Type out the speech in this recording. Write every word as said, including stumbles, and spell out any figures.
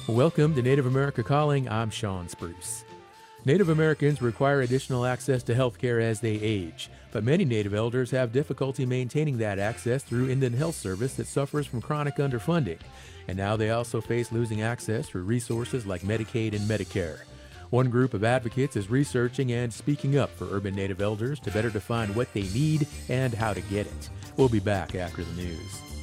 Welcome to Native America Calling. I'm Sean Spruce. Native Americans require additional access to health care as they age, but many Native elders have difficulty maintaining that access through Indian Health Service that suffers from chronic underfunding. And now they also face losing access through resources like Medicaid and Medicare. One group of advocates is researching and speaking up for urban Native elders to better define what they need and how to get it. We'll be back after the news.